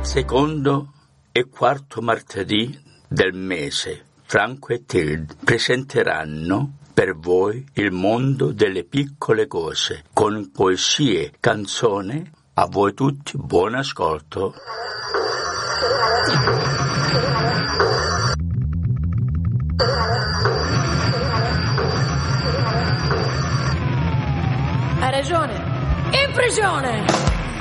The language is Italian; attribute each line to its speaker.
Speaker 1: Secondo e quarto martedì del mese, Franco e Tilde presenteranno per voi il mondo delle piccole cose, con poesie, canzoni. A voi tutti buon ascolto.
Speaker 2: Hai ragione, in prigione!